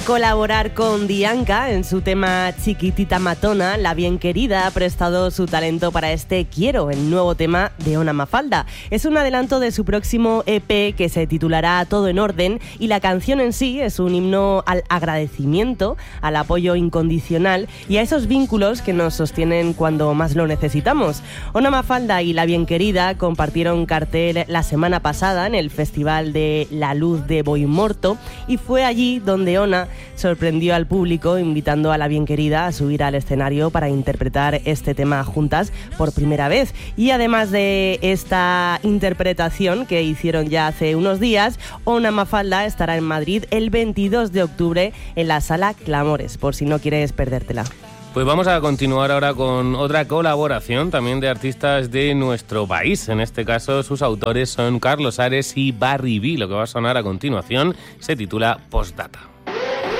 colaborar con Dianca en su tema Chiquitita Matona, la bien querida ha prestado su talento para este Quiero, el nuevo tema de Ona Mafalda. Es un adelanto de su próximo EP que se titulará Todo en Orden, y la canción en sí es un himno al agradecimiento, al apoyo incondicional y a esos vínculos que nos sostienen cuando más lo necesitamos. Ona Mafalda y la bien querida compartieron cartel la semana pasada en el Festival de la Luz de Boimorto, y fue allí donde Ona sorprendió al público invitando a la bien querida a subir al escenario para interpretar este tema juntas por primera vez. Y además de esta interpretación que hicieron ya hace unos días, Ona Mafalda estará en Madrid el 22 de octubre en la Sala Clamores, por si no quieres perdértela. Pues vamos a continuar ahora con otra colaboración también de artistas de nuestro país. En este caso, sus autores son Carlos Ares y Barry B. Lo que va a sonar a continuación se titula Postdata.